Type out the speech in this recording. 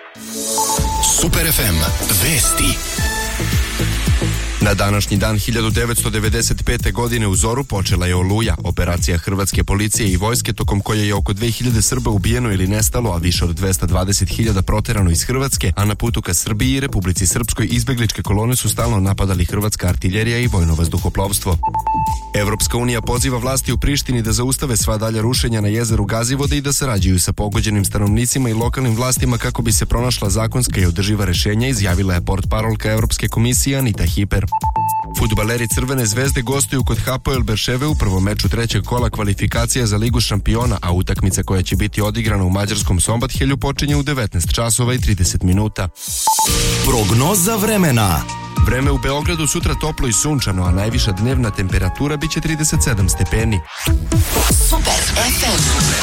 Super FM vesti. Na današnji dan 1995. godine u Zoru počela je Oluja, operacija hrvatske policije i vojske tokom koje je oko 2000 Srba ubijeno ili nestalo, a više od 220.000 proterano iz Hrvatske, a na putu ka Srbiji i Republici Srpskoj izbegličke kolone su stalno napadali hrvatska artiljerija i vojno vazduhoplovstvo. Evropska unija poziva vlasti u Prištini da zaustave sva dalja rušenja na jezeru Gazivode i da sarađuju sa pogođenim stanovnicima i lokalnim vlastima kako bi se pronašla zakonska i održiva rešenja, izjavila je portparolka Evropske komisije Anita Hiper. Fudbaleri Crvene zvezde gostuju kod Hapoel Berševe u prvom meču trećeg kola kvalifikacija za Ligu šampiona, a utakmica koja će biti odigrana u mađarskom Sombathelju počinje u 19 časova i 30 minuta. Prognoza vremena. Vreme u Beogradu sutra toplo i sunčano, a najviša dnevna temperatura biće 37 stepeni. Super FM.